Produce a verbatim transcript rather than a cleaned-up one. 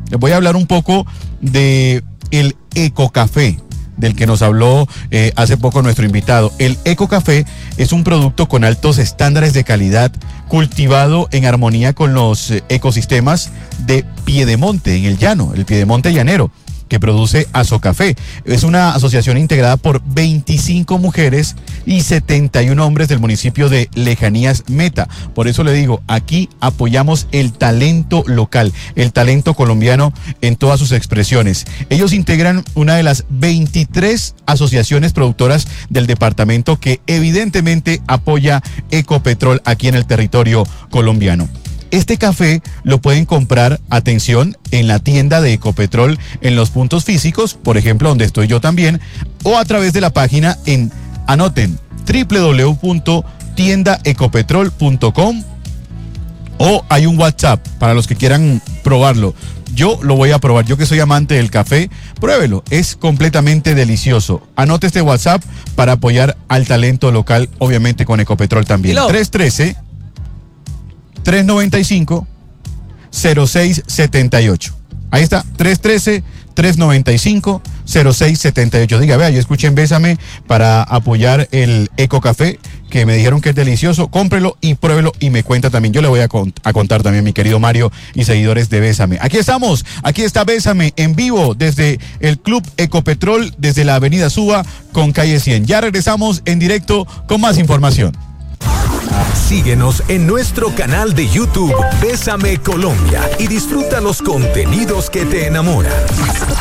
Les voy a hablar un poco de el Ecocafé, del que nos habló eh, hace poco nuestro invitado. El Ecocafé es un producto con altos estándares de calidad, cultivado en armonía con los eh, ecosistemas de Piedemonte, en el llano, el Piedemonte llanero, que produce Azocafé. Es una asociación integrada por veinticinco mujeres y setenta y un hombres del municipio de Lejanías Meta. Por eso le digo, aquí apoyamos el talento local, el talento colombiano en todas sus expresiones. Ellos integran una de las veintitrés asociaciones productoras del departamento que evidentemente apoya Ecopetrol aquí en el territorio colombiano. Este café lo pueden comprar, atención, en la tienda de Ecopetrol, en los puntos físicos, por ejemplo, donde estoy yo también, o a través de la página en, anoten, doble u doble u doble u punto tienda ecopetrol punto com, o hay un WhatsApp para los que quieran probarlo. Yo lo voy a probar, yo que soy amante del café, pruébelo, es completamente delicioso. Anote este WhatsApp para apoyar al talento local, obviamente con Ecopetrol también. tres uno tres, tres nueve cinco, cero seis siete ocho. Ahí está, tres uno tres, tres nueve cinco, cero seis siete ocho. Diga, vea, yo escuché en Bésame para apoyar el Ecocafé, que me dijeron que es delicioso. Cómprelo y pruébelo y me cuenta también. Yo le voy a, cont- a contar también, mi querido Mario y seguidores de Bésame. Aquí estamos, aquí está Bésame en vivo desde el Club Ecopetrol, desde la Avenida Suba con calle cien. Ya regresamos en directo con más información. Síguenos en nuestro canal de YouTube Bésame Colombia y disfruta los contenidos que te enamoran.